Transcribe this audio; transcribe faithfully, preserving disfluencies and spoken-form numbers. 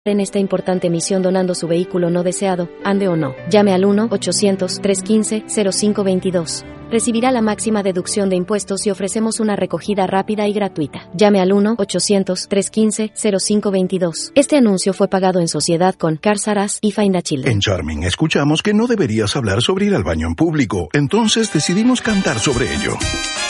en esta importante misión donando su vehículo no deseado, ande o no. Llame al uno ochocientos, trescientos quince, cero cinco veintidós. Recibirá la máxima deducción de impuestos y ofrecemos una recogida rápida y gratuita. Llame al uno ochocientos, trescientos quince, cero cinco veintidós. Este anuncio fue pagado en sociedad con Cars R Us y Find a Children. En Charming escuchamos que no deberías hablar sobre ir al baño en público, entonces decidimos cantar sobre ello.